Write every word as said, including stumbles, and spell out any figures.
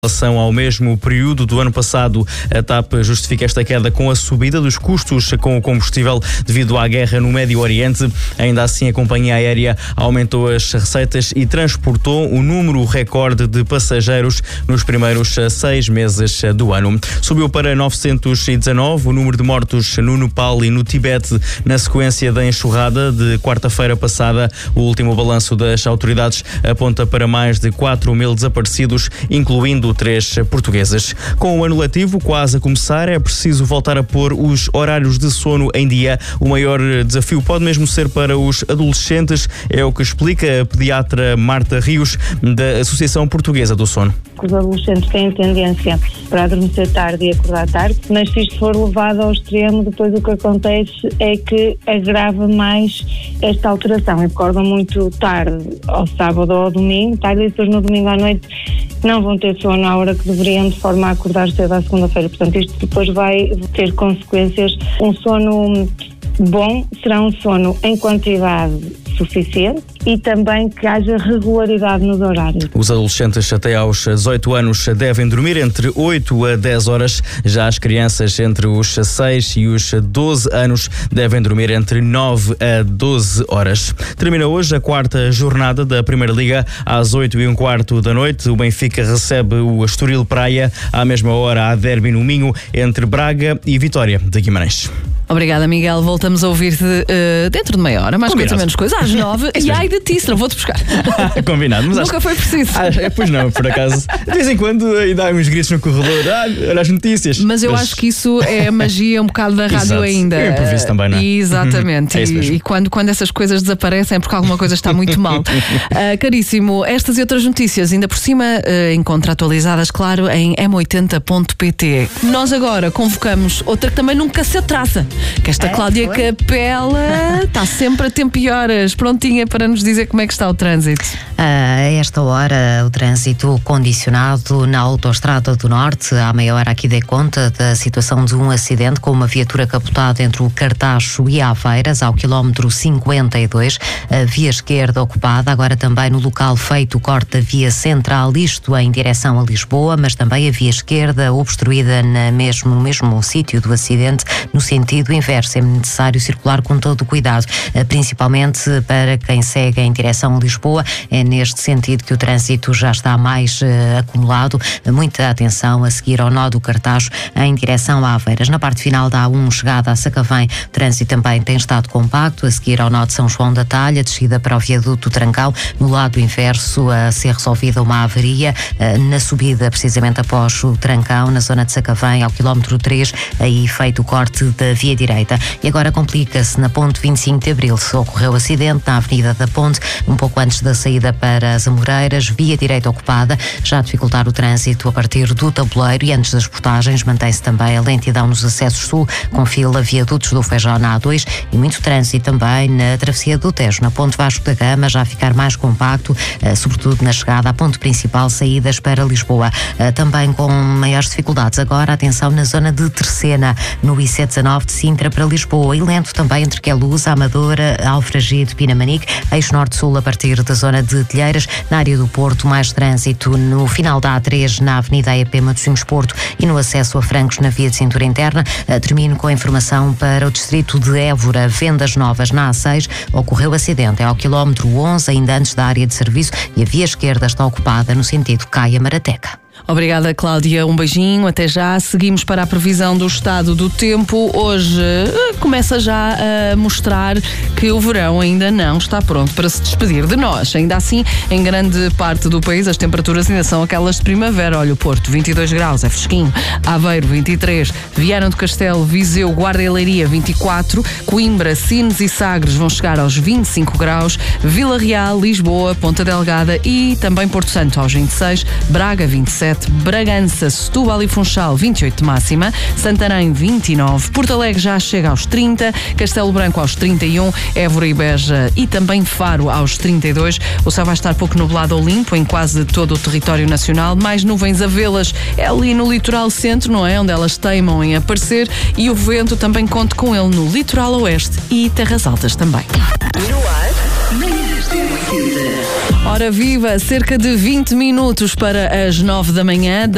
Em relação ao mesmo período do ano passado, a TAP justifica esta queda com a subida dos custos com o combustível devido à guerra no Médio Oriente. Ainda assim, a companhia aérea aumentou as receitas e transportou o número recorde de passageiros nos primeiros seis meses do ano. Subiu para novecentos e dezanove o número de mortos no Nepal e no Tibete na sequência da enxurrada de quarta-feira passada. O último balanço das autoridades aponta para mais de quatro mil desaparecidos, incluindo três portuguesas. Com o ano letivo quase a começar, é preciso voltar a pôr os horários de sono em dia. O maior desafio pode mesmo ser para os adolescentes, é o que explica a pediatra Marta Rios, da Associação Portuguesa do Sono. Os adolescentes têm tendência para adormecer tarde e acordar tarde, mas se isto for levado ao extremo, depois o que acontece é que agrava mais esta alteração. Acordam muito tarde ao sábado ou ao domingo, tarde, e depois no domingo à noite não vão ter sono à hora que deveriam, de forma a acordar cedo à segunda-feira. Portanto, isto depois vai ter consequências. Um sono bom será um sono em quantidade suficiente e também que haja regularidade nos horários. Os adolescentes até aos dezoito anos devem dormir entre oito a dez horas. Já as crianças entre os seis e os doze anos devem dormir entre nove a doze horas. Termina hoje a quarta jornada da Primeira Liga. Às oito e um quarto da noite, o Benfica recebe o Estoril Praia. À mesma hora, há derby no Minho entre Braga e Vitória de Guimarães. Obrigada, Miguel. Voltamos a ouvir-te uh, dentro de meia hora, mais coisa menos coisa, às nove. E ai de ti, se não vou-te buscar. Combinado. Mas nunca acho... foi preciso. Ah, é, pois não, por acaso. De vez em quando ainda há uns gritos no corredor. Ah, olha as notícias. Mas eu mas... acho que isso é a magia um bocado da rádio. Exato. Ainda. É improviso também, não é? Exatamente. É isso mesmo. E, e quando, quando essas coisas desaparecem é porque alguma coisa está muito mal. uh, caríssimo, estas e outras notícias, ainda por cima, uh, encontra atualizadas, claro, em m oitenta ponto pt. Nós agora convocamos outra que também nunca se atrasa, que esta é, Cláudia foi? Capela está sempre a tempo e horas, prontinha para nos dizer como é que está o trânsito. A esta hora, o trânsito condicionado na Autostrada do Norte. Há meia hora aqui dei conta da situação de um acidente com uma viatura capotada entre o Cartacho e Aveiras, ao quilómetro cinquenta e dois. A via esquerda ocupada, agora também no local feito o corte da via central, isto em direção a Lisboa, mas também a via esquerda obstruída na mesmo, no mesmo sítio do acidente, no sentido inverso. É necessário circular com todo o cuidado, principalmente para quem segue em direção a Lisboa. É neste sentido que o trânsito já está mais uh, acumulado. Muita atenção a seguir ao nó do Cartacho em direção a Aveiras. Na parte final da A um, chegada a Sacavém, o trânsito também tem estado compacto. A seguir ao nó de São João da Talha, descida para o viaduto Trancão. No lado inverso, a ser resolvida uma avaria uh, na subida, precisamente após o Trancão, na zona de Sacavém, ao quilómetro três, aí feito o corte da via direita. E agora complica-se na ponte vinte e cinco de Abril. Ocorreu acidente na Avenida da Ponte, um pouco antes da saída para as Amoreiras, via direita ocupada, já a dificultar o trânsito a partir do Tabuleiro, e antes das portagens mantém-se também a lentidão nos acessos sul, com fila viadutos do Feijão na A dois e muito trânsito também na travessia do Tejo, na ponte Vasco da Gama, já a ficar mais compacto, sobretudo na chegada à ponte principal, saídas para Lisboa. Também com maiores dificuldades agora, atenção na zona de Terceira, no I C dezanove de Sintra para Lisboa, e lento também entre Queluz, Amadora, Alfragide, Pinamanique, eixo norte-sul a partir da zona de Telheiras. Na área do Porto, mais trânsito no final da A três, na Avenida A E P Matosinhos Porto, e no acesso a Francos na via de cintura interna. Termino com a informação para o distrito de Évora, Vendas Novas na A seis, ocorreu acidente, é ao quilómetro onze, ainda antes da área de serviço, e a via esquerda está ocupada no sentido Caia-Marateca. Obrigada, Cláudia. Um beijinho, até já. Seguimos para a previsão do estado do tempo. Hoje começa já a mostrar que o verão ainda não está pronto para se despedir de nós. Ainda assim, em grande parte do país, as temperaturas ainda são aquelas de primavera. Olha, o Porto, vinte e dois graus, é fresquinho. Aveiro, vinte e três. Viana do Castelo, Viseu, Guarda e Leiria, vinte e quatro. Coimbra, Sines e Sagres vão chegar aos vinte e cinco graus. Vila Real, Lisboa, Ponta Delgada e também Porto Santo aos vinte e seis. Braga, vinte e sete. Bragança, Setúbal e Funchal, vinte e oito de máxima, Santarém, vinte e nove, Porto Alegre já chega aos trinta, Castelo Branco aos trinta e um, Évora e Beja e também Faro aos trinta e dois. O céu vai estar pouco nublado ou limpo em quase todo o território nacional, mais nuvens a vê-las é ali no litoral centro, não é? Onde elas teimam em aparecer, e o vento também conta com ele no litoral oeste e terras altas também. No ar, Manhãs da M oitenta. Ora viva, cerca de vinte minutos para as nove da manhã.